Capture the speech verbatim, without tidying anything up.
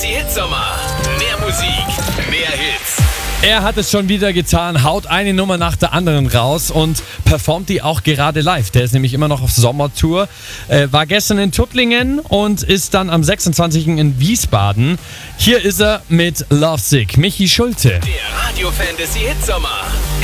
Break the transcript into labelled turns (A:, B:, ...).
A: Die Hitsommer. Mehr Musik, mehr Hits.
B: Er hat es schon wieder getan, haut eine Nummer nach der anderen raus und performt die auch gerade live. Der ist nämlich immer noch auf Sommertour, äh, war gestern in Tuttlingen und ist dann am sechsundzwanzigsten in Wiesbaden. Hier ist er mit Lovesick, Michi Schulte.
A: Der Radio-Fantasy Hitsommer.